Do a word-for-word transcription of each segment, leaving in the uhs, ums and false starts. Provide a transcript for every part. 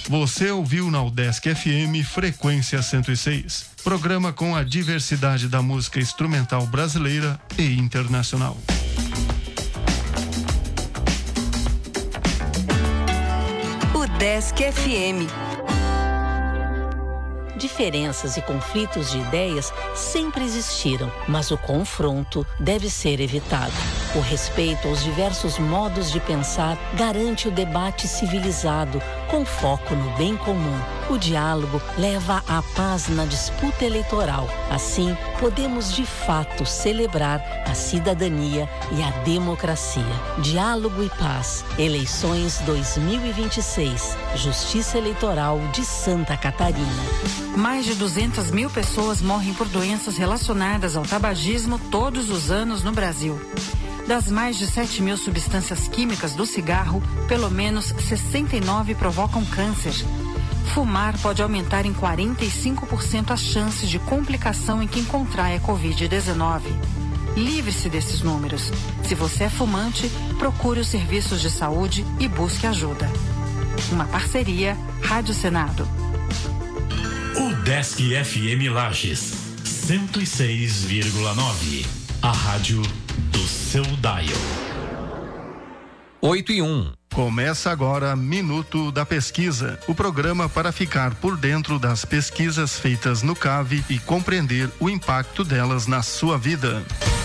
Você ouviu na UDESC F M Frequência cento e seis. Programa com a diversidade da música instrumental brasileira e internacional. UDESC F M. Diferenças e conflitos de ideias sempre existiram, mas o confronto deve ser evitado. O respeito aos diversos modos de pensar garante o debate civilizado, com foco no bem comum. O diálogo leva à paz na disputa eleitoral. Assim, podemos de fato celebrar a cidadania e a democracia. Diálogo e paz. Eleições dois mil e vinte e seis. Justiça Eleitoral de Santa Catarina. Mais de duzentas mil pessoas morrem por doenças relacionadas ao tabagismo todos os anos no Brasil. Das mais de sete mil substâncias químicas do cigarro, pelo menos sessenta e nove provocam câncer. Fumar pode aumentar em quarenta e cinco por cento as chances de complicação em quem contrai a covid dezenove. Livre-se desses números. Se você é fumante, procure os serviços de saúde e busque ajuda. Uma parceria Rádio Senado. UDESC F M Lages, cento e seis vírgula nove. A rádio do seu dial. oito e um. Começa agora Minuto da Pesquisa, o programa para ficar por dentro das pesquisas feitas no C A V e compreender o impacto delas na sua vida.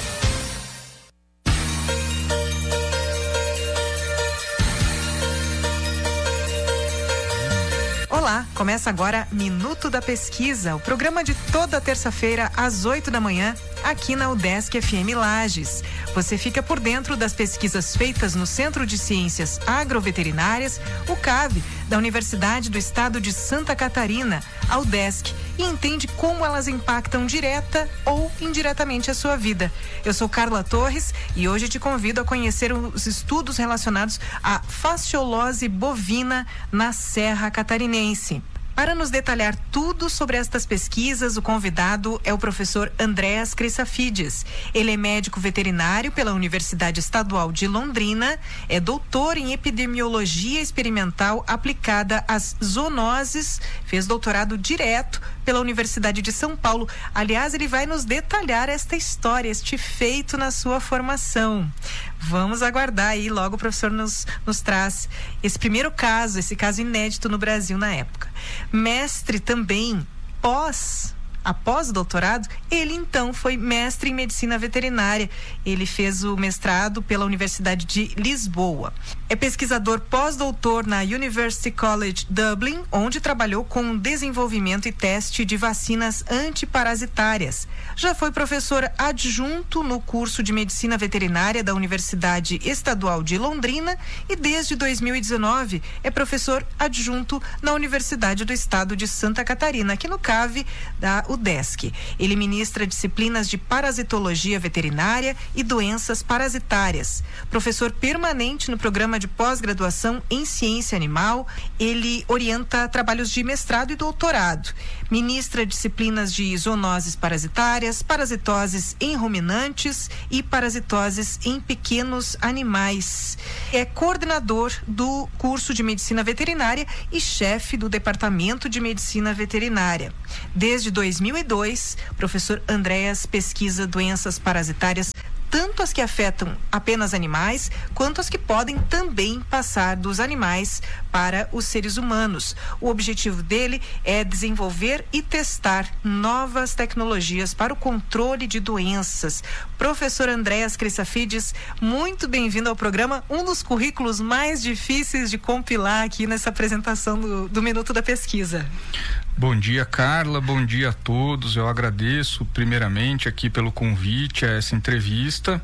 Olá, começa agora Minuto da Pesquisa, o programa de toda terça-feira às oito da manhã, aqui na UDESC F M Lages. Você fica por dentro das pesquisas feitas no Centro de Ciências Agroveterinárias, o C A V, da Universidade do Estado de Santa Catarina, a UDESC, e entende como elas impactam direta ou indiretamente a sua vida. Eu sou Carla Torres e hoje te convido a conhecer os estudos relacionados à fasciolose bovina na Serra Catarinense. Para nos detalhar tudo sobre estas pesquisas, o convidado é o professor Andreas Crissafides. Ele é médico veterinário pela Universidade Estadual de Londrina, é doutor em epidemiologia experimental aplicada às zoonoses, fez doutorado direto pela Universidade de São Paulo. Aliás, ele vai nos detalhar esta história, este feito na sua formação. Vamos aguardar aí, logo o professor nos, nos traz esse primeiro caso, esse caso inédito no Brasil na época. Mestre também, pós, após o doutorado, ele então foi mestre em medicina veterinária. Ele fez o mestrado pela Universidade de Lisboa. É pesquisador pós-doutor na University College Dublin, onde trabalhou com desenvolvimento e teste de vacinas antiparasitárias. Já foi professor adjunto no curso de medicina veterinária da Universidade Estadual de Londrina e desde dois mil e dezenove é professor adjunto na Universidade do Estado de Santa Catarina, aqui no C A V da UDESC. Ele ministra disciplinas de parasitologia veterinária e doenças parasitárias. Professor permanente no programa de pós-graduação em ciência animal, ele orienta trabalhos de mestrado e doutorado. Ministra disciplinas de zoonoses parasitárias, parasitoses em ruminantes e parasitoses em pequenos animais. É coordenador do curso de medicina veterinária e chefe do departamento de medicina veterinária. Desde dois mil e dois, professor Andreas pesquisa doenças parasitárias, tanto as que afetam apenas animais, quanto as que podem também passar dos animais para os seres humanos. O objetivo dele é desenvolver e testar novas tecnologias para o controle de doenças. Professor Andreas Crissafides, muito bem-vindo ao programa, um dos currículos mais difíceis de compilar aqui nessa apresentação do, do Minuto da Pesquisa. Bom dia, Carla, bom dia a todos. Eu agradeço primeiramente aqui pelo convite a essa entrevista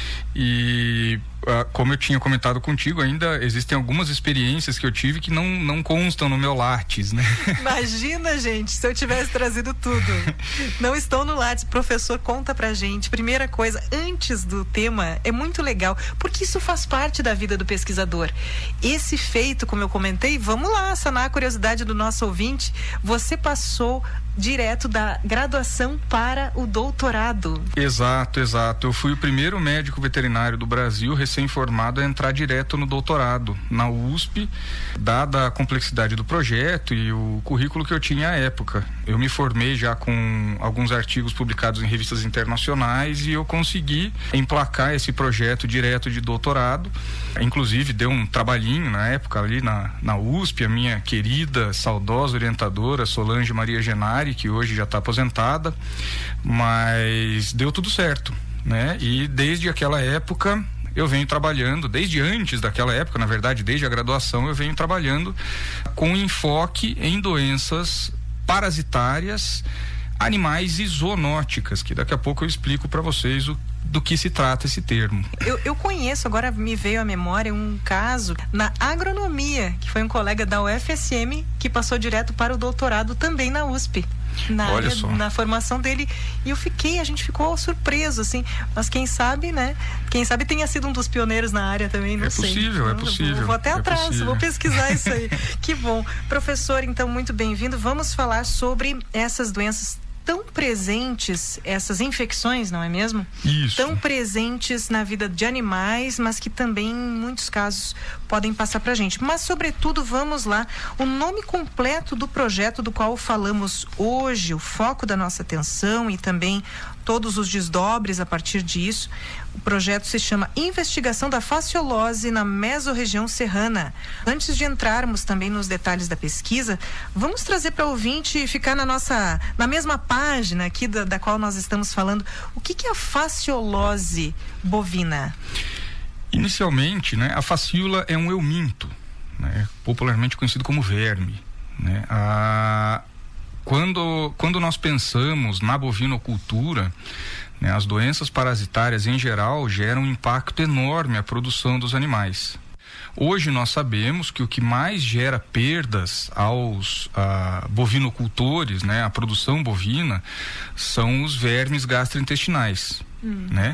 e uh, como eu tinha comentado contigo, ainda existem algumas experiências que eu tive que não, não constam no meu Lattes, né? Imagina, gente, se eu tivesse trazido tudo. Não estão no Lattes. Professor, conta pra gente. Primeira coisa, antes do tema, é muito legal, porque isso faz parte da vida do pesquisador. Esse feito, como eu comentei, vamos lá sanar a curiosidade do nosso ouvinte. Você passou direto da graduação para o doutorado. Exato, exato. Eu fui o primeiro médico veterinário do Brasil recém-formado a entrar direto no doutorado na U S P, dada a complexidade do projeto e o currículo que eu tinha à época. Eu me formei já com alguns artigos publicados em revistas internacionais e eu consegui emplacar esse projeto direto de doutorado. Inclusive deu um trabalhinho na época ali na, na U S P, a minha querida, saudosa orientadora Solange Maria Genari, que hoje já está aposentada, mas deu tudo certo, né? E desde aquela época eu venho trabalhando, desde antes daquela época, na verdade, desde a graduação, eu venho trabalhando com enfoque em doenças parasitárias, animais e zoonóticas, que daqui a pouco eu explico para vocês o do que se trata esse termo. Eu, eu conheço, agora me veio à memória um caso na agronomia, que foi um colega da U F S M que passou direto para o doutorado também na U S P. Na, Olha área, só. na formação dele, e eu fiquei, a gente ficou surpreso, assim, mas quem sabe, né, quem sabe tenha sido um dos pioneiros na área também, não é sei. Possível, é então, possível, vou, vou até é atrás, possível. Vou pesquisar isso aí. Que bom. Professor, então, muito bem-vindo. Vamos falar sobre essas doenças tão presentes, essas infecções, não é mesmo? Isso. Tão presentes na vida de animais, mas que também, em muitos casos, podem passar pra gente. Mas, sobretudo, vamos lá, o nome completo do projeto do qual falamos hoje, o foco da nossa atenção e também todos os desdobres a partir disso. O projeto se chama Investigação da Fasciolose na Mesorregião Serrana. Antes de entrarmos também nos detalhes da pesquisa, vamos trazer para o ouvinte ficar na nossa, na mesma página aqui da, da qual nós estamos falando. O que, que é a fasciolose bovina? Inicialmente, né, a fascíola é um euminto, né, popularmente conhecido como verme, né? A Quando, quando nós pensamos na bovinocultura, né, as doenças parasitárias em geral geram um impacto enorme à produção dos animais. Hoje nós sabemos que o que mais gera perdas aos ah, bovinocultores, né, a produção bovina, são os vermes gastrointestinais, hum. né?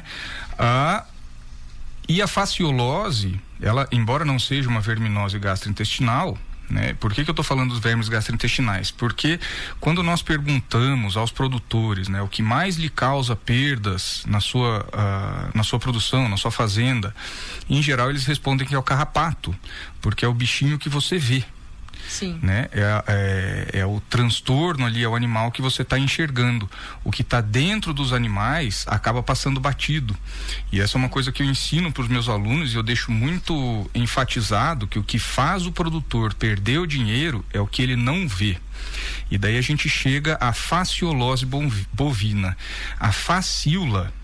Ah, e a fasciolose, ela, embora não seja uma verminose gastrointestinal, né? Por que que eu estou falando dos vermes gastrointestinais? Porque quando nós perguntamos aos produtores, né, o que mais lhe causa perdas na sua, uh, na sua produção, na sua fazenda, em geral eles respondem que é o carrapato, porque é o bichinho que você vê. Sim. Né? É, é, é o transtorno ali, é o animal que você está enxergando. O que está dentro dos animais acaba passando batido. E essa é uma coisa que eu ensino para os meus alunos e eu deixo muito enfatizado que o que faz o produtor perder o dinheiro é o que ele não vê. E daí a gente chega à fasciolose bovina. A fascíola,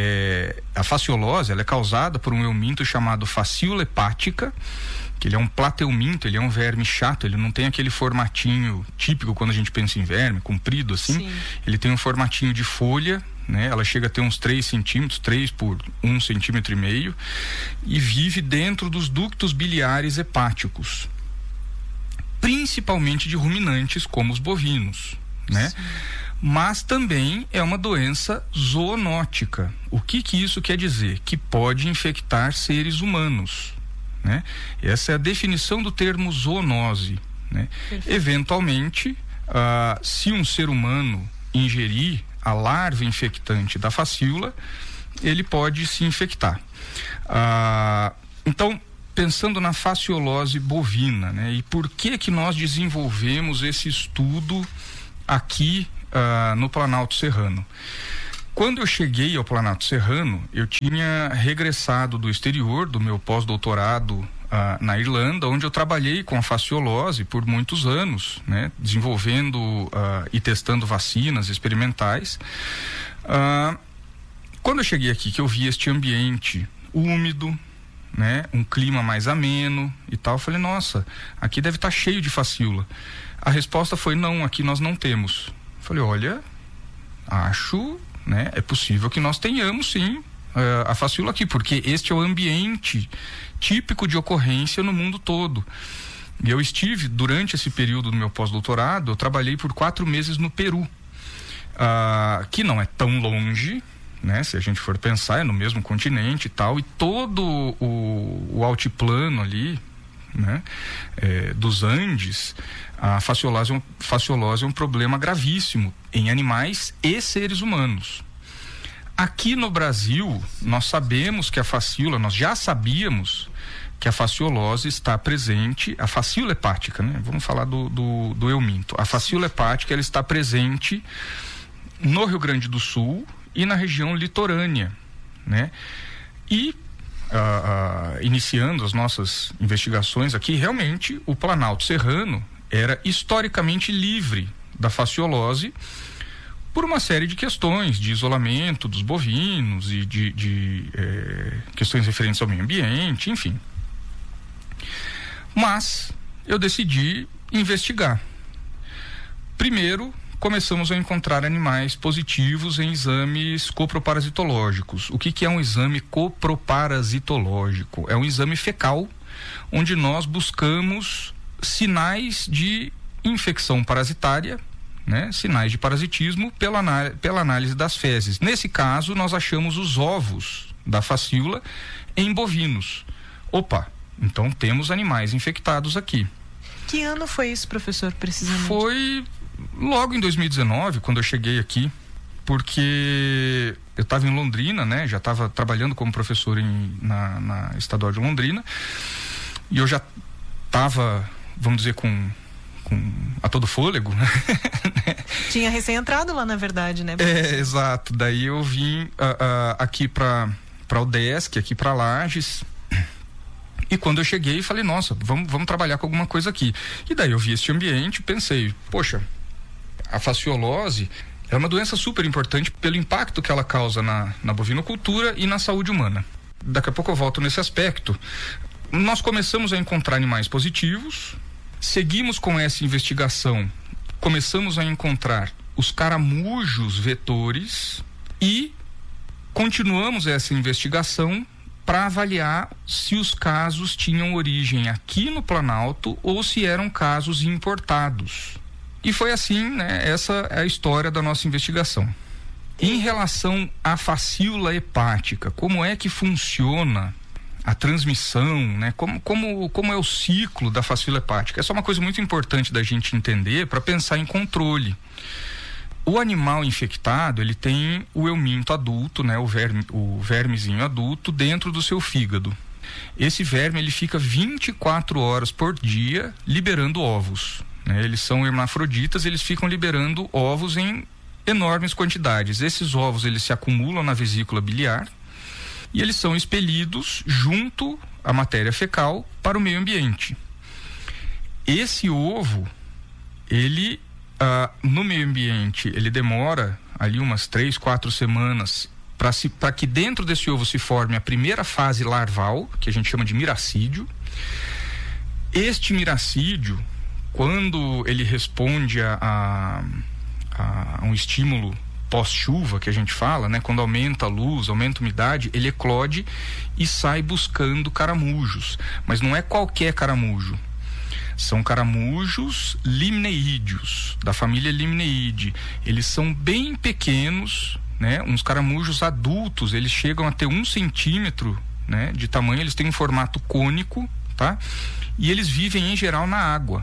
é, a fasciolose, ela é causada por um euminto chamado fascíola hepática, que ele é um plateuminto, ele é um verme chato, ele não tem aquele formatinho típico quando a gente pensa em verme, comprido assim. Sim. Ele tem um formatinho de folha, né? Ela chega a ter uns três centímetros, três por um centímetro e meio, e vive dentro dos ductos biliares hepáticos, principalmente de ruminantes como os bovinos, né? Sim. Mas também é uma doença zoonótica. O que que isso quer dizer? Que pode infectar seres humanos, né? Essa é a definição do termo zoonose, né? Eventualmente, ah, se um ser humano ingerir a larva infectante da fascíola, ele pode se infectar. Ah, então, pensando na fasciolose bovina, né? E por que que nós desenvolvemos esse estudo aqui ah, no Planalto Serrano? Quando eu cheguei ao Planalto Serrano, eu tinha regressado do exterior, do meu pós-doutorado ah, na Irlanda, onde eu trabalhei com a fasciolose por muitos anos, né, desenvolvendo ah, e testando vacinas experimentais. Ah, quando eu cheguei aqui, que eu vi este ambiente úmido, né, um clima mais ameno e tal, eu falei, nossa, aqui deve estar cheio de fascíola. A resposta foi, não, aqui nós não temos. Eu falei, olha, acho... né? É possível que nós tenhamos sim uh, a fascíola aqui, porque este é o ambiente típico de ocorrência no mundo todo. E eu estive, durante esse período do meu pós-doutorado, eu trabalhei por quatro meses no Peru, uh, que não é tão longe, né? Se a gente for pensar, é no mesmo continente e tal, e todo o, o altiplano ali, né? É, dos Andes, a fasciolose, é um, fasciolose é um problema gravíssimo em animais e seres humanos. Aqui no Brasil, nós sabemos que a fascíola, nós já sabíamos que a fasciolose está presente, a fascíola hepática, né? Vamos falar do, do, do euminto. A fascíola hepática, ela está presente no Rio Grande do Sul e na região litorânea, né? E uh, uh, iniciando as nossas investigações aqui, realmente o Planalto Serrano era historicamente livre da fasciolose por uma série de questões de isolamento dos bovinos e de, de eh, questões referentes ao meio ambiente, enfim. Mas eu decidi investigar. Primeiro, começamos a encontrar animais positivos em exames coproparasitológicos. O que, que é um exame coproparasitológico? É um exame fecal onde nós buscamos sinais de infecção parasitária, né? Sinais de parasitismo pela, pela análise das fezes. Nesse caso, nós achamos os ovos da fascíola em bovinos. Opa, então temos animais infectados aqui. Que ano foi isso, professor, precisamente? Foi logo em dois mil e dezenove, quando eu cheguei aqui, porque eu estava em Londrina, né? Já estava trabalhando como professor em, na, na Estadual de Londrina, e eu já estava, vamos dizer, com, com a todo fôlego. Tinha recém-entrado lá, na verdade, né? É, exato. Daí eu vim uh, uh, aqui para para o Udesc, aqui para Lages. E quando eu cheguei, falei, nossa, vamos, vamos trabalhar com alguma coisa aqui. E daí eu vi este ambiente, pensei, poxa, a fasciolose é uma doença super importante pelo impacto que ela causa na, na bovinocultura e na saúde humana. Daqui a pouco eu volto nesse aspecto. Nós começamos a encontrar animais positivos, seguimos com essa investigação, começamos a encontrar os caramujos vetores e continuamos essa investigação para avaliar se os casos tinham origem aqui no Planalto ou se eram casos importados. E foi assim, né? Essa é a história da nossa investigação. Em relação à fascíola hepática, como é que funciona a transmissão, né? Como, como, como é o ciclo da fascíola hepática? Essa é uma coisa muito importante da gente entender para pensar em controle. O animal infectado, ele tem o euminto adulto, né? O verme, o vermezinho adulto dentro do seu fígado. Esse verme, ele fica vinte e quatro horas por dia liberando ovos, né? Eles são hermafroditas, eles ficam liberando ovos em enormes quantidades. Esses ovos, eles se acumulam na vesícula biliar e eles são expelidos junto à matéria fecal para o meio ambiente. Esse ovo, ele Uh, no meio ambiente, ele demora ali umas três, quatro semanas para que dentro desse ovo se forme a primeira fase larval, que a gente chama de miracídio. Este miracídio, quando ele responde a, a, a um estímulo pós-chuva, que a gente fala, né? Quando aumenta a luz, aumenta a umidade, ele eclode e sai buscando caramujos. Mas não é qualquer caramujo. São caramujos limneídeos, da família Limneidae. Eles são bem pequenos, né? Uns caramujos adultos, eles chegam a ter um centímetro, né, de tamanho, eles têm um formato cônico, tá? E eles vivem em geral na água.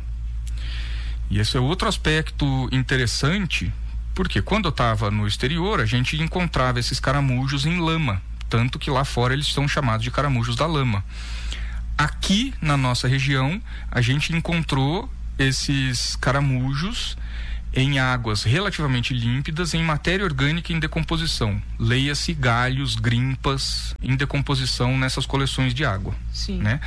E esse é outro aspecto interessante, porque quando eu estava no exterior, a gente encontrava esses caramujos em lama, tanto que lá fora eles são chamados de caramujos da lama. Aqui na nossa região, a gente encontrou esses caramujos em águas relativamente límpidas, em matéria orgânica em decomposição. Leia-se galhos, grimpas em decomposição nessas coleções de água. Sim. Né?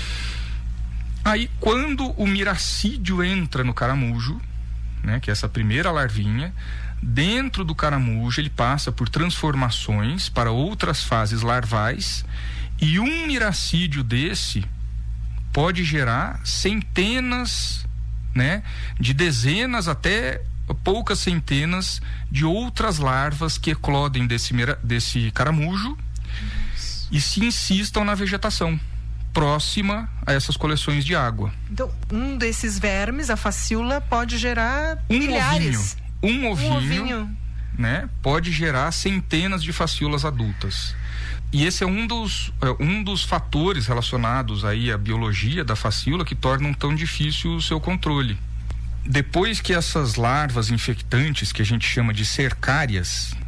Aí, quando o miracídio entra no caramujo, né, que é essa primeira larvinha, dentro do caramujo ele passa por transformações para outras fases larvais. E um miracídio desse pode gerar centenas, né, de dezenas até poucas centenas de outras larvas que eclodem desse, desse caramujo e se insistam na vegetação próxima a essas coleções de água. Então, um desses vermes, a fascíola, pode gerar um milhares. Ovinho, um ovinho, um ovinho, né, pode gerar centenas de fascíolas adultas. E esse é um dos, um dos fatores relacionados aí à biologia da fascíola que tornam tão difícil o seu controle. Depois que essas larvas infectantes, que a gente chama de cercárias,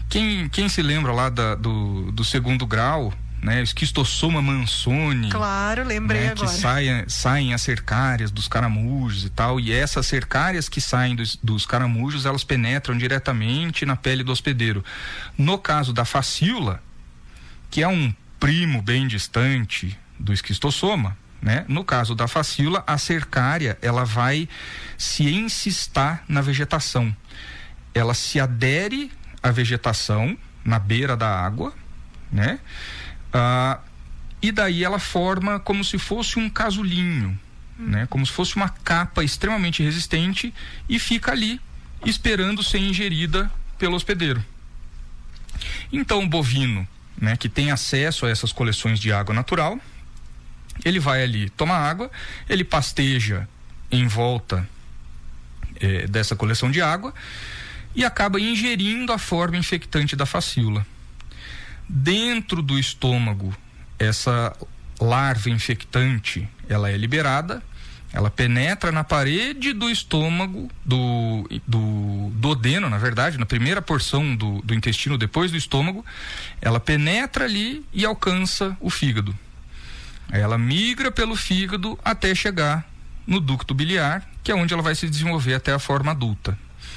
Quem, quem se lembra lá da, do, do segundo grau, né? Esquistossoma mansoni. Claro, lembrei, né, agora. Que saem, saem as cercárias dos caramujos e tal, e essas cercárias que saem dos, dos caramujos, elas penetram diretamente na pele do hospedeiro. No caso da facíola, que é um primo bem distante do esquistossoma, né? No caso da facíola, a cercária, ela vai se encistar na vegetação. Ela se adere à vegetação na beira da água, né? Ah, e daí ela forma como se fosse um casulinho, hum. né? Como se fosse uma capa extremamente resistente e fica ali esperando ser ingerida pelo hospedeiro. Então o bovino, né, que tem acesso a essas coleções de água natural, ele vai ali tomar água, ele pasteja em volta eh, dessa coleção de água e acaba ingerindo a forma infectante da facíola. Dentro do estômago, essa larva infectante, ela é liberada, ela penetra na parede do estômago, do, do duodeno, na verdade, na primeira porção do, do intestino depois do estômago, ela penetra ali e alcança o fígado. Aí ela migra pelo fígado até chegar no ducto biliar, que é onde ela vai se desenvolver até a forma adulta.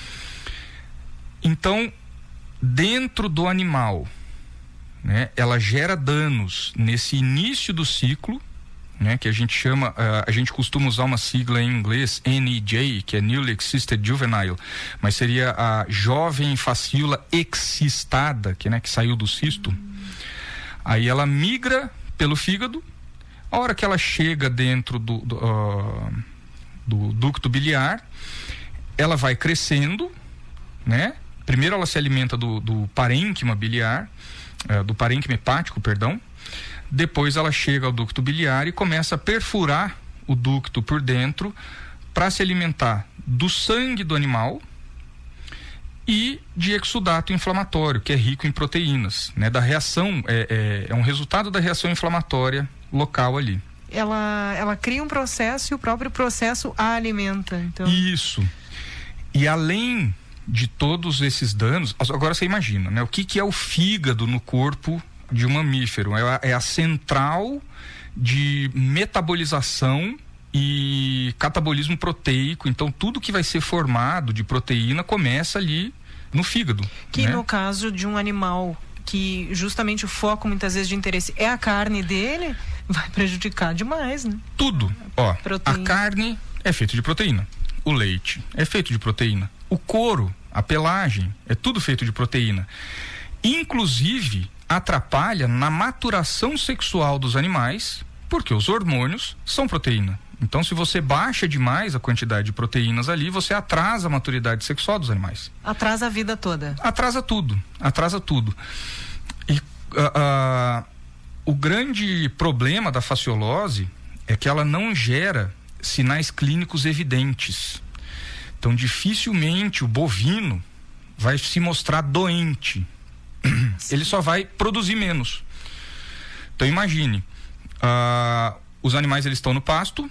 Então, dentro do animal, né, ela gera danos nesse início do ciclo, né, que a gente chama, uh, a gente costuma usar uma sigla em inglês, N E J, que é Newly Excisted Juvenile, mas seria a jovem facíola excistada, que, né, que saiu do cisto. Aí ela migra pelo fígado, a hora que ela chega dentro do, do, uh, do ducto biliar, ela vai crescendo, né? Primeiro ela se alimenta do, do parênquima biliar, uh, do parênquima hepático, perdão. Depois ela chega ao ducto biliar e começa a perfurar o ducto por dentro para se alimentar do sangue do animal e de exudato inflamatório, que é rico em proteínas, né? Da reação, é, é, é um resultado da reação inflamatória local ali. Ela, ela cria um processo e o próprio processo a alimenta. Então... Isso. E além de todos esses danos, agora você imagina, né? O que, que é o fígado no corpo de um mamífero? É a, é a central de metabolização e catabolismo proteico. Então tudo que vai ser formado de proteína começa ali no fígado. Que, né? No né? caso de um animal que justamente o foco muitas vezes de interesse é a carne dele, vai prejudicar demais, né? Tudo. Ó, proteína. A carne é feita de proteína. O leite é feito de proteína. O couro, a pelagem, é tudo feito de proteína. Inclusive, atrapalha na maturação sexual dos animais, porque os hormônios são proteína. Então, se você baixa demais a quantidade de proteínas ali, você atrasa a maturidade sexual dos animais. Atrasa a vida toda. Atrasa tudo, atrasa tudo. E uh, uh, o grande problema da faciolose é que ela não gera sinais clínicos evidentes. Então, dificilmente o bovino vai se mostrar doente. Ele só vai produzir menos. Então, imagine, uh, os animais eles estão no pasto,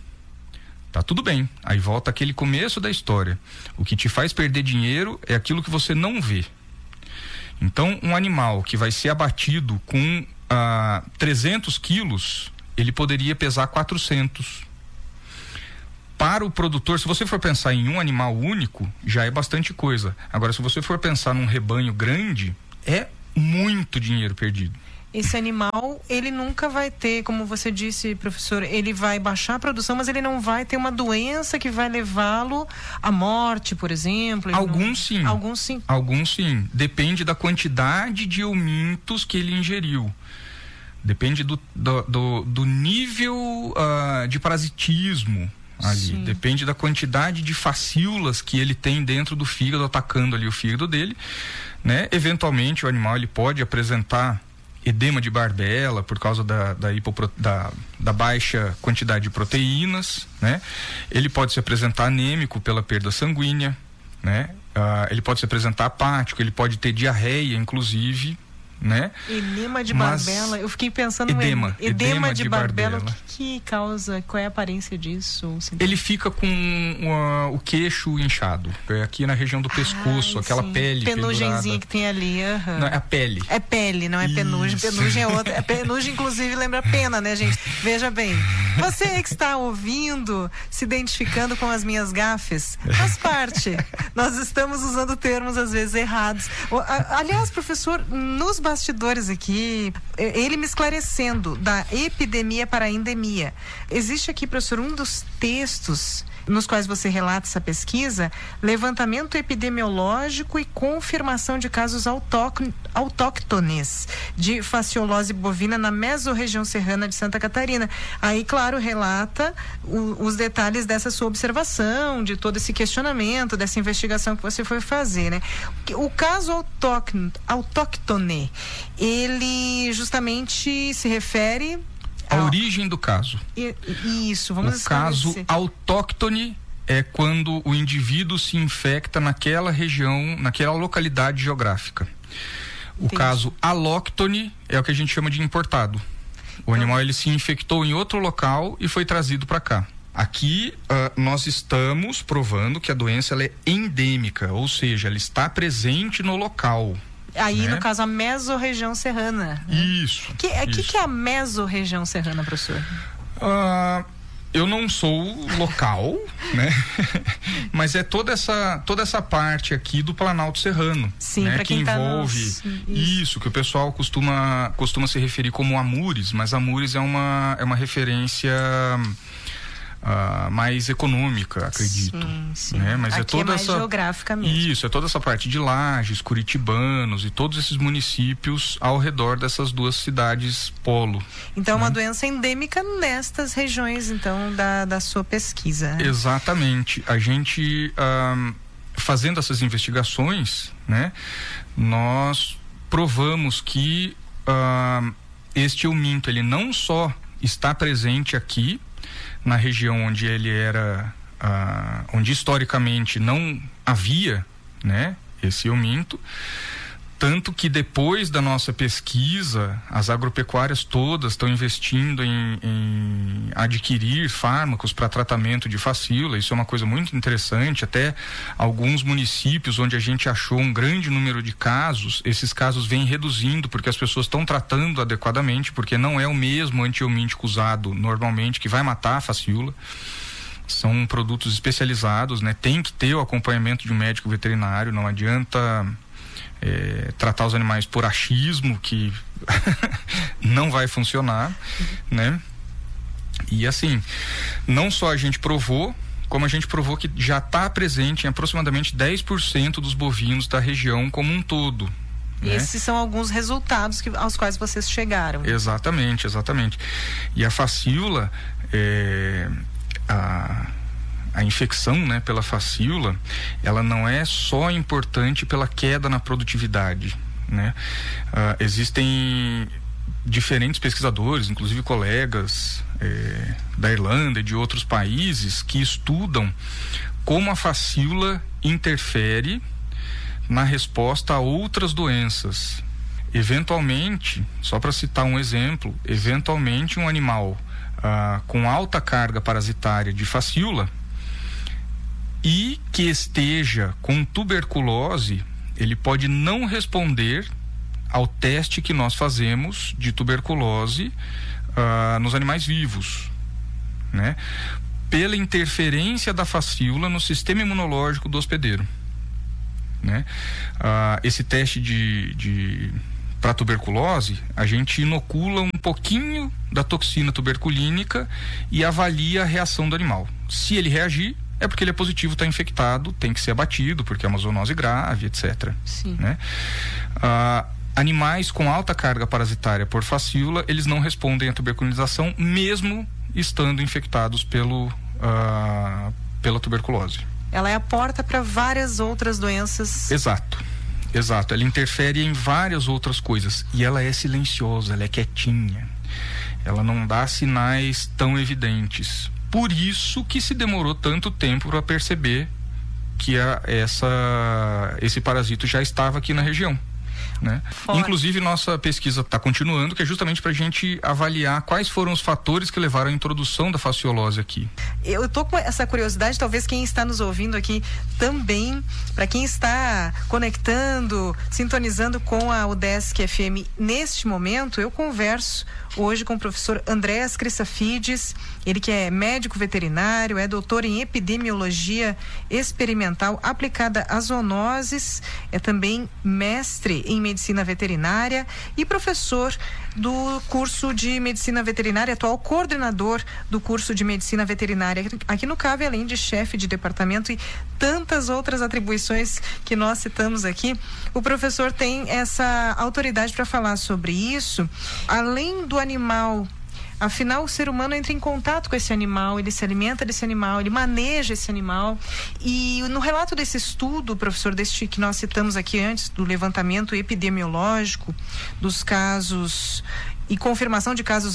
tá tudo bem. Aí volta aquele começo da história. O que te faz perder dinheiro é aquilo que você não vê. Então, um animal que vai ser abatido com uh, trezentos quilos, ele poderia pesar quatrocentos. Para o produtor, se você for pensar em um animal único, já é bastante coisa. Agora, se você for pensar num rebanho grande, é muito dinheiro perdido. Esse animal, ele nunca vai ter, como você disse, professor, ele vai baixar a produção, mas ele não vai ter uma doença que vai levá-lo à morte, por exemplo. Alguns não... sim. Alguns sim. Alguns sim. Depende da quantidade de eumintos que ele ingeriu. Depende do, do, do, do nível uh, de parasitismo ali. Sim. Depende da quantidade de facíolas que ele tem dentro do fígado, atacando ali o fígado dele, né? Eventualmente o animal ele pode apresentar edema de Barbella por causa da, da, hipopro, da, da baixa quantidade de proteínas, né? Ele pode se apresentar anêmico pela perda sanguínea, né? Ah, ele pode se apresentar apático, ele pode ter diarreia, inclusive, né? Edema de Mas... Barbella, eu fiquei pensando edema, no edema, edema de, de Barbella, Barbella. O que, que causa, qual é a aparência disso? Ele fica com uh, o queixo inchado, é aqui na região do pescoço, Ai, aquela sim. pele penugemzinha que tem ali. Uhum. Não, é a pele. É pele, não é Isso. penugem. Penugem é outra. É penugem, inclusive, lembra pena, né, gente? Veja bem, você que está ouvindo, se identificando com as minhas gafes, faz parte. Nós estamos usando termos, às vezes, errados. Aliás, professor, nos bastidores aqui, ele me esclarecendo da epidemia para a endemia. Existe aqui, professor, um dos textos nos quais você relata essa pesquisa, levantamento epidemiológico e confirmação de casos autóctones de fasciolose bovina na mesorregião serrana de Santa Catarina. Aí, claro, relata o, os detalhes dessa sua observação, de todo esse questionamento, dessa investigação que você foi fazer, né? O caso autóctone, autóctone, ele justamente se refere a origem do caso. Isso, vamos O caso autóctone é quando o indivíduo se infecta naquela região, naquela localidade geográfica. O Entendi. Caso alóctone é o que a gente chama de importado. O então... animal ele se infectou em outro local e foi trazido para cá. Aqui uh, nós estamos provando que a doença ela é endêmica, ou seja, ela está presente no local. Aí, né? no caso, a mesorregião serrana. Né? Isso. O que, que, que é a mesorregião serrana, professor? Uh, eu não sou local, né? Mas é toda essa, toda essa parte aqui do Planalto Serrano. Sim, né? Pra quem que tá envolve nos... isso. isso, que o pessoal costuma, costuma se referir como Amures, mas Amures é uma, é uma referência... Uh, mais econômica, acredito. Sim, sim. Né? Mas Aqui é toda é mais essa geográfica mesmo. Isso, é toda essa parte de Lages, Curitibanos e todos esses municípios ao redor dessas duas cidades polo. Então, é né? uma doença endêmica nestas regiões, então, da, da sua pesquisa. Né? Exatamente. A gente uh, fazendo essas investigações, né? Nós provamos que uh, este euminto, ele não só está presente aqui na região onde ele era, ah, onde historicamente não havia, né, esse euminto, tanto que depois da nossa pesquisa, as agropecuárias todas estão investindo em, em adquirir fármacos para tratamento de fascíola. Isso é uma coisa muito interessante. Até alguns municípios onde a gente achou um grande número de casos, esses casos vêm reduzindo porque as pessoas estão tratando adequadamente, porque não é o mesmo antihelmíntico usado normalmente que vai matar a fascíola. São produtos especializados, né? Tem que ter o acompanhamento de um médico veterinário, não adianta é, tratar os animais por achismo, que não vai funcionar, né? E assim, não só a gente provou, como a gente provou que já está presente em aproximadamente dez por cento dos bovinos da região como um todo. E né? Esses são alguns resultados que, aos quais vocês chegaram. Exatamente, exatamente. E a fascíola, é, a, a infecção, né, pela fascíola, ela não é só importante pela queda na produtividade, né? Ah, existem diferentes pesquisadores, inclusive colegas é, da Irlanda e de outros países, que estudam como a fascíola interfere na resposta a outras doenças. Eventualmente, só para citar um exemplo, eventualmente um animal ah, com alta carga parasitária de fascíola e que esteja com tuberculose, ele pode não responder ao teste que nós fazemos de tuberculose ah, nos animais vivos, né? Pela interferência da fascíola no sistema imunológico do hospedeiro, né? Ah, esse teste de, de para tuberculose, a gente inocula um pouquinho da toxina tuberculínica e avalia a reação do animal. Se ele reagir, é porque ele é positivo, está infectado, tem que ser abatido, porque é uma zoonose grave, etcétera. Sim. Né? Ah, animais com alta carga parasitária por fascíola, eles não respondem à tuberculinização, mesmo estando infectados pelo, ah, pela tuberculose. Ela é a porta para várias outras doenças. Exato, exato. Ela interfere em várias outras coisas. E ela é silenciosa, ela é quietinha. Ela não dá sinais tão evidentes. Por isso que se demorou tanto tempo para perceber que a, essa, esse parasito já estava aqui na região. né? Inclusive, nossa pesquisa está continuando, que é justamente para a gente avaliar quais foram os fatores que levaram à introdução da fasciolose aqui. Eu tô com essa curiosidade, talvez quem está nos ouvindo aqui também, para quem está conectando, sintonizando com a UDESC F M neste momento, eu converso hoje com o professor Andreas Crissafides, ele que é médico veterinário, é doutor em epidemiologia experimental aplicada a zoonoses, é também mestre em medicina veterinária e professor do curso de medicina veterinária, atual coordenador do curso de medicina veterinária aqui no C A V, além de chefe de departamento e tantas outras atribuições que nós citamos aqui. O professor tem essa autoridade para falar sobre isso, além do animal. Afinal, o ser humano entra em contato com esse animal, ele se alimenta desse animal, ele maneja esse animal. E no relato desse estudo, professor, deste que nós citamos aqui antes, do levantamento epidemiológico dos casos e confirmação de casos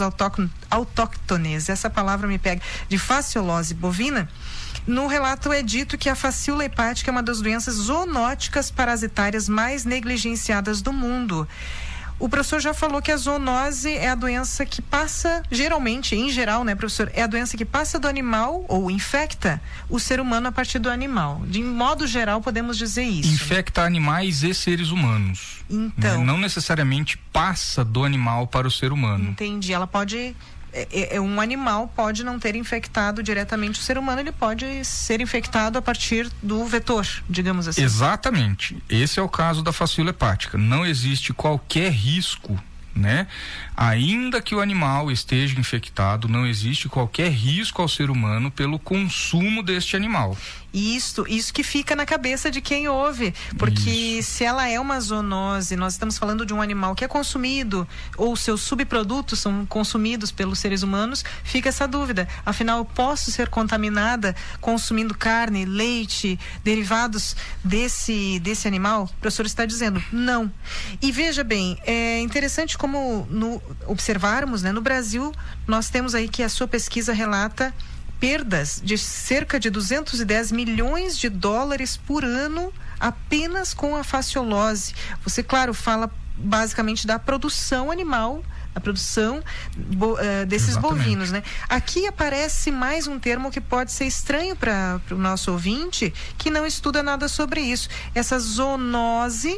autóctones, essa palavra me pega, de fasciolose bovina, no relato é dito que a facíola hepática é uma das doenças zoonóticas parasitárias mais negligenciadas do mundo. O professor já falou que a zoonose é a doença que passa, geralmente, em geral, né, professor, é a doença que passa do animal ou infecta o ser humano a partir do animal. De modo geral, podemos dizer isso. Infecta animais e seres humanos. Então. Né? Não necessariamente passa do animal para o ser humano. Entendi. Ela pode... É, é, um animal pode não ter infectado diretamente o ser humano, ele pode ser infectado a partir do vetor, digamos assim. Exatamente. Esse é o caso da facíola hepática. Não existe qualquer risco, né? Ainda que o animal esteja infectado, não existe qualquer risco ao ser humano pelo consumo deste animal. Isso, isso que fica na cabeça de quem ouve, porque isso. Se ela é uma zoonose, nós estamos falando de um animal que é consumido, ou seus subprodutos são consumidos pelos seres humanos, fica essa dúvida. Afinal, eu posso ser contaminada consumindo carne, leite, derivados desse, desse animal? O professor está dizendo, não. E veja bem, é interessante como no, observarmos, né, no Brasil, nós temos aí que a sua pesquisa relata perdas de cerca de duzentos e dez milhões de dólares por ano apenas com a fasciolose. Você, claro, fala basicamente da produção animal, a produção bo, uh, desses Exatamente. bovinos, né? Aqui aparece mais um termo que pode ser estranho para o nosso ouvinte, que não estuda nada sobre isso. Essa zoonose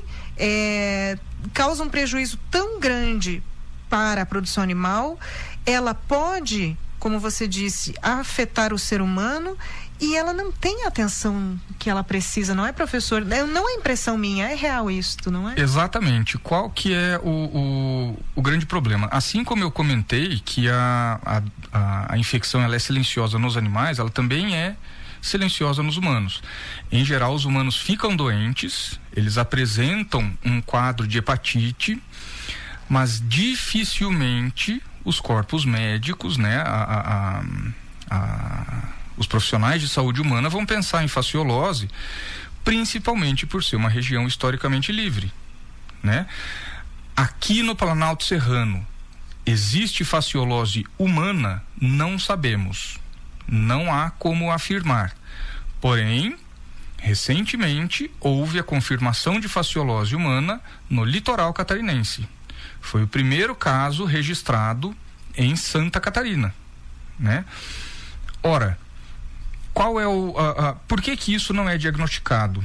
é, causa um prejuízo tão grande para a produção animal, ela pode, como você disse, afetar o ser humano e ela não tem a atenção que ela precisa, não é, professor? Não é impressão minha, é real isso, não é? Exatamente. Qual que é o, o, o grande problema? Assim como eu comentei que a, a, a, a infecção ela é silenciosa nos animais, ela também é silenciosa nos humanos. Em geral, os humanos ficam doentes, eles apresentam um quadro de hepatite, mas dificilmente os corpos médicos, né, a, a, a, a, os profissionais de saúde humana vão pensar em fasciolose, principalmente por ser uma região historicamente livre, né? Aqui no Planalto Serrano, existe fasciolose humana? Não sabemos. Não há como afirmar. Porém, recentemente, houve a confirmação de fasciolose humana no litoral catarinense. Foi o primeiro caso registrado em Santa Catarina, né? Ora, qual é o... A, a, por que que isso não é diagnosticado?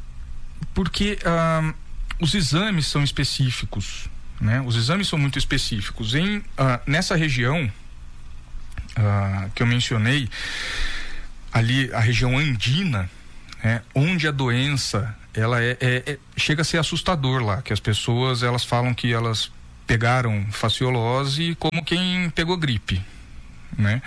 Porque a, os exames são específicos, né? Os exames são muito específicos. Em, a, nessa região a, que eu mencionei, ali a região andina, né? Onde a doença ela é, é, é, chega a ser assustador lá, que as pessoas elas falam que elas pegaram fasciolose como quem pegou gripe, né?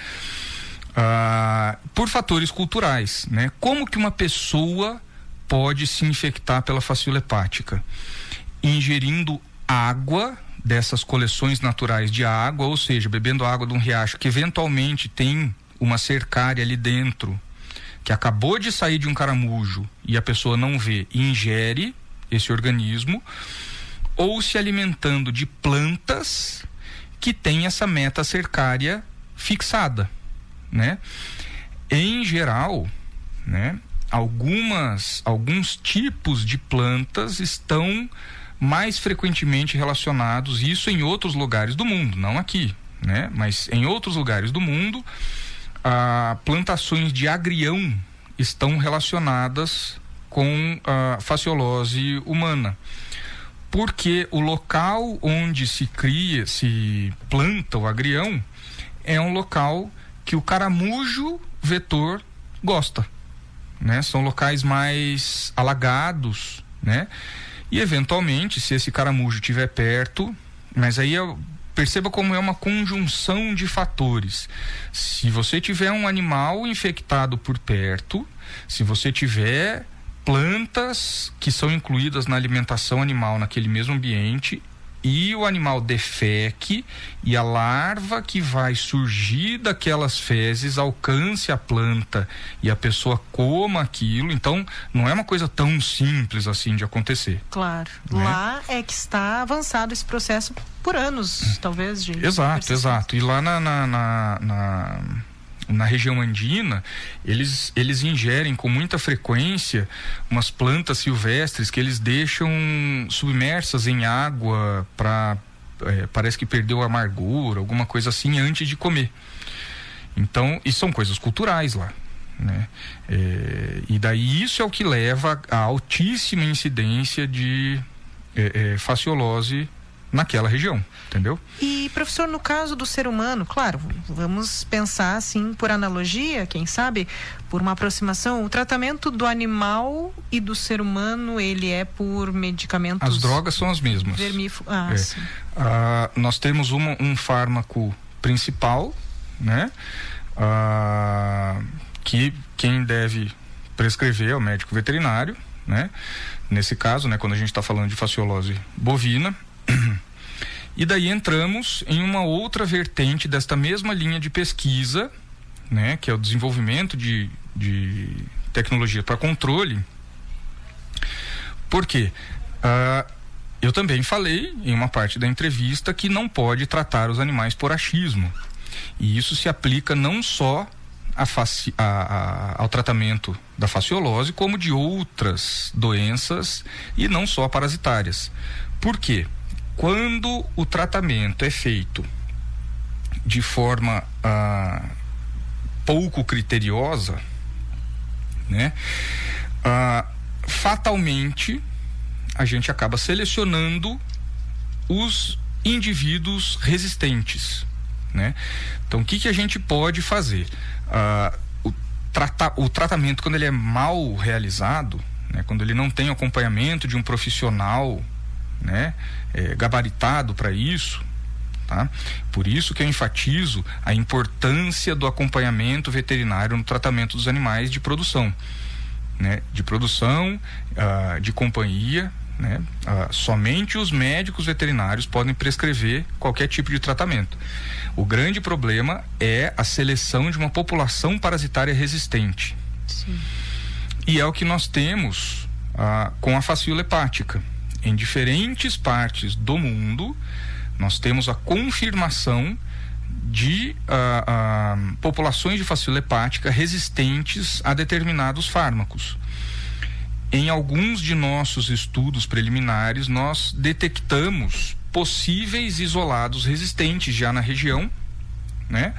Ah, por fatores culturais, né? Como que uma pessoa pode se infectar pela facíola hepática? Ingerindo água dessas coleções naturais de água, ou seja, bebendo água de um riacho que eventualmente tem uma cercária ali dentro, que acabou de sair de um caramujo e a pessoa não vê e ingere esse organismo, ou se alimentando de plantas que têm essa meta cercária fixada, né? Em geral, né, algumas alguns tipos de plantas estão mais frequentemente relacionados, isso em outros lugares do mundo, não aqui, né? Mas em outros lugares do mundo, ah, plantações de agrião estão relacionadas com a faciolose humana. Porque o local onde se cria, se planta o agrião, é um local que o caramujo vetor gosta, né? São locais mais alagados, né? E eventualmente, se esse caramujo estiver perto, mas aí eu, perceba como é uma conjunção de fatores. Se você tiver um animal infectado por perto, se você tiver plantas que são incluídas na alimentação animal naquele mesmo ambiente, e o animal defeque e a larva que vai surgir daquelas fezes alcance a planta e a pessoa coma aquilo, então não é uma coisa tão simples assim de acontecer. Claro, né? Lá é que está avançado esse processo por anos, talvez, de Exato, exato, e lá na, na, na, na... na região andina, eles, eles ingerem com muita frequência umas plantas silvestres que eles deixam submersas em água para, é, parece que perdeu a amargura, alguma coisa assim, antes de comer. Então, e são coisas culturais lá, né? É, e daí isso é o que leva a altíssima incidência de é, é, faciolose naquela região, entendeu? E, professor, no caso do ser humano, claro, vamos pensar assim por analogia, quem sabe, por uma aproximação, o tratamento do animal e do ser humano, ele é por medicamentos... As drogas são as mesmas. Vermífugos. Ah, é. sim. Ah, nós temos uma, um fármaco principal, né? Ah, que quem deve prescrever é o médico veterinário, né? Nesse caso, né, quando a gente está falando de faciolose bovina. E daí entramos em uma outra vertente desta mesma linha de pesquisa, né, que é o desenvolvimento de, de tecnologia para controle. Por quê? Ah, eu também falei em uma parte da entrevista que não pode tratar os animais por achismo. E isso se aplica não só a faci, a, a, ao tratamento da faciolose, como de outras doenças e não só parasitárias. Por quê? Quando o tratamento é feito de forma ah, pouco criteriosa, né, ah, fatalmente a gente acaba selecionando os indivíduos resistentes, né? Então, o que que a gente pode fazer? Ah, o, trata, o tratamento, quando ele é mal realizado, né, quando ele não tem acompanhamento de um profissional, né, é, gabaritado para isso, tá? Por isso que eu enfatizo a importância do acompanhamento veterinário no tratamento dos animais de produção, né? De produção, ah, de companhia, né? Ah, somente os médicos veterinários podem prescrever qualquer tipo de tratamento. O grande problema é a seleção de uma população parasitária resistente. Sim. E é o que nós temos ah, com a facíola hepática. Em diferentes partes do mundo, nós temos a confirmação de uh, uh, populações de facíola hepática resistentes a determinados fármacos. Em alguns de nossos estudos preliminares, nós detectamos possíveis isolados resistentes já na região, né?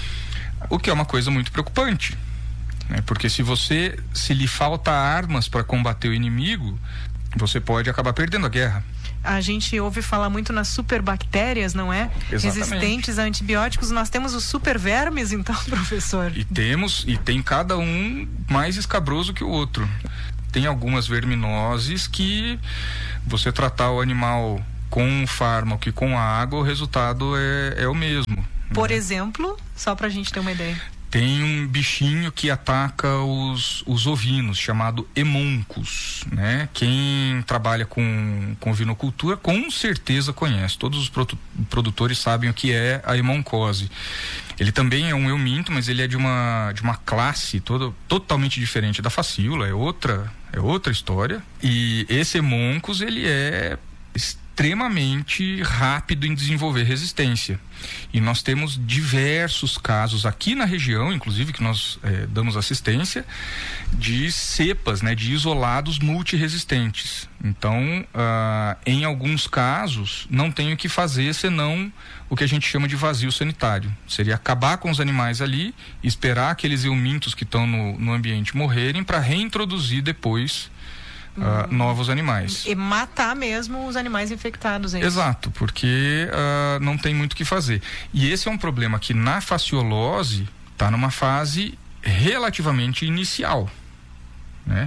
O que é uma coisa muito preocupante, né? Porque se você, se lhe falta armas para combater o inimigo, você pode acabar perdendo a guerra. A gente ouve falar muito nas superbactérias, não é? Exatamente. Resistentes a antibióticos. Nós temos os supervermes, então, professor? E temos, e tem cada um mais escabroso que o outro. Tem algumas verminoses que você tratar o animal com um fármaco e com água, o resultado é, é o mesmo. Por né? exemplo, só pra gente ter uma ideia. Tem um bichinho que ataca os, os ovinos, chamado hemoncus, né? Quem trabalha com, com ovinocultura com certeza conhece. Todos os produ- produtores sabem o que é a hemoncose. Ele também é um euminto, mas ele é de uma, de uma classe todo, totalmente diferente da facíola, é outra, é outra história. E esse hemoncus, ele é extremamente rápido em desenvolver resistência. E nós temos diversos casos aqui na região, inclusive que nós eh, damos assistência, de cepas, né, de isolados multiresistentes. Então, ah, em alguns casos, não tem o que fazer senão o que a gente chama de vazio sanitário. Seria acabar com os animais ali, esperar aqueles eumintos que estão no, no ambiente morrerem para reintroduzir depois Uh, hum. novos animais. E matar mesmo os animais infectados, hein? Exato, porque uh, não tem muito o que fazer. E esse é um problema que na fasciolose está numa fase relativamente inicial, né?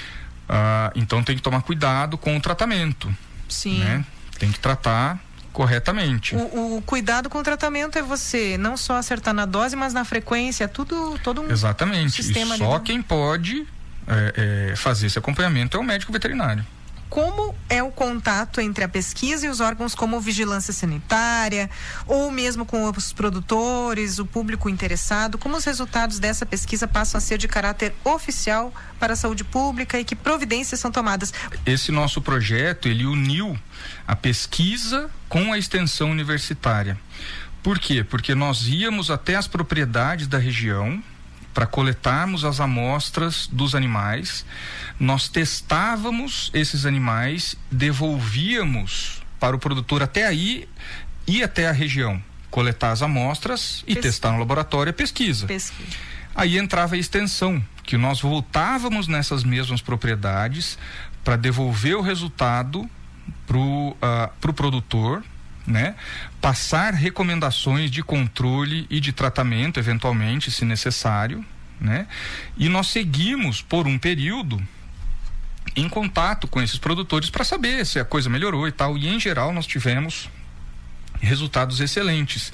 Uh, então tem que tomar cuidado com o tratamento. Sim. Né? Tem que tratar corretamente. O, o cuidado com o tratamento é você não só acertar na dose, mas na frequência, tudo, todo um Exatamente. sistema. E só ali. quem pode É, é, fazer esse acompanhamento é o médico veterinário. Como é o contato entre a pesquisa e os órgãos como vigilância sanitária, ou mesmo com os produtores, o público interessado? Como os resultados dessa pesquisa passam a ser de caráter oficial para a saúde pública e que providências são tomadas? Esse nosso projeto, ele uniu a pesquisa com a extensão universitária. Por quê? Porque nós íamos até as propriedades da região para coletarmos as amostras dos animais, nós testávamos esses animais, devolvíamos para o produtor até aí, ir até a região, coletar as amostras e Pes... testar no laboratório a pesquisa. pesquisa. Aí entrava a extensão, que nós voltávamos nessas mesmas propriedades para devolver o resultado para o uh, pro produtor, né? Passar recomendações de controle e de tratamento, eventualmente, se necessário, né? E nós seguimos por um período em contato com esses produtores para saber se a coisa melhorou e tal, e em geral nós tivemos resultados excelentes.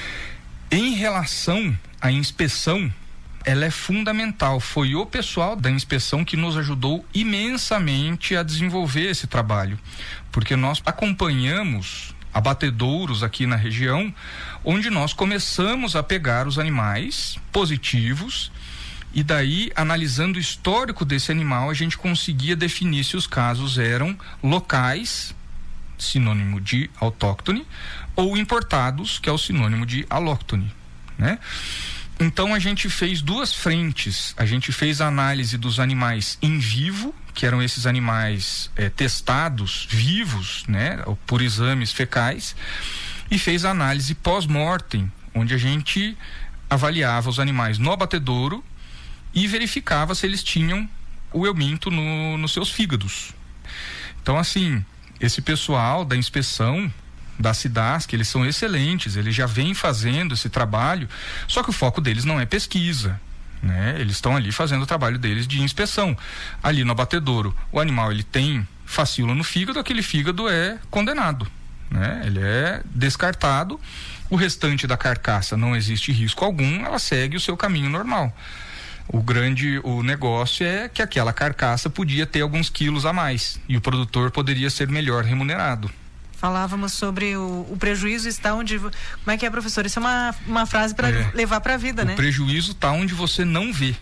Em relação à inspeção, ela é fundamental. Foi o pessoal da inspeção que nos ajudou imensamente a desenvolver esse trabalho, porque nós acompanhamos abatedouros aqui na região, onde nós começamos a pegar os animais positivos e daí, analisando o histórico desse animal, a gente conseguia definir se os casos eram locais, sinônimo de autóctone, ou importados, que é o sinônimo de alóctone, né? Então a gente fez duas frentes. A gente fez a análise dos animais em vivo, que eram esses animais eh, testados vivos, né, por exames fecais, e fez a análise pós-mortem, onde a gente avaliava os animais no abatedouro e verificava se eles tinham o euminto no, nos seus fígados. Então, assim, esse pessoal da inspeção da CIDASC, eles são excelentes, eles já vêm fazendo esse trabalho, só que o foco deles não é pesquisa, né? Eles estão ali fazendo o trabalho deles de inspeção. Ali no abatedouro, o animal ele tem fascícula no fígado, aquele fígado é condenado, né? Ele é descartado, o restante da carcaça não existe risco algum, ela segue o seu caminho normal. O grande, o negócio é que aquela carcaça podia ter alguns quilos a mais e o produtor poderia ser melhor remunerado. Falávamos sobre o, o prejuízo está onde... Como é que é, professor? Isso é uma, uma frase para é, levar para a vida, o né? O prejuízo está onde você não vê,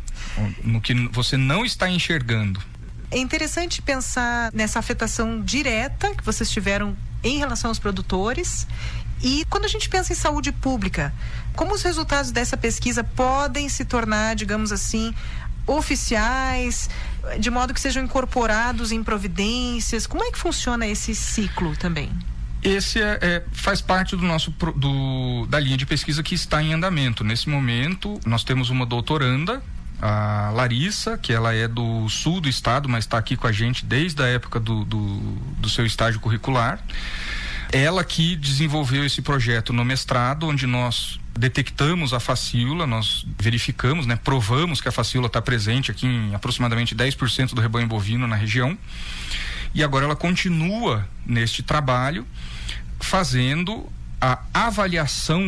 no que você não está enxergando. É interessante pensar nessa afetação direta que vocês tiveram em relação aos produtores. E quando a gente pensa em saúde pública, como os resultados dessa pesquisa podem se tornar, digamos assim, oficiais, de modo que sejam incorporados em providências? Como é que funciona esse ciclo também? Esse é, é, faz parte do nosso do, da linha de pesquisa que está em andamento. Nesse momento, nós temos uma doutoranda, a Larissa, que ela é do sul do estado, mas está aqui com a gente desde a época do, do, do seu estágio curricular. Ela que desenvolveu esse projeto no mestrado, onde nós detectamos a fascícula, nós verificamos, né, provamos que a fascícula está presente aqui em aproximadamente dez por cento do rebanho bovino na região. E agora ela continua neste trabalho, fazendo a avaliação